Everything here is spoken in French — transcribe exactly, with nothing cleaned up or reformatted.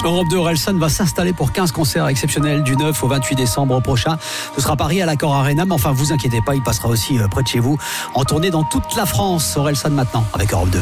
Europe deux, Orelsan va s'installer pour quinze concerts exceptionnels du neuf au vingt-huit décembre prochain. Ce sera Paris à l'Accor Arena, mais enfin vous inquiétez pas, il passera aussi près de chez vous en tournée dans toute la France. Orelsan maintenant avec Europe deux.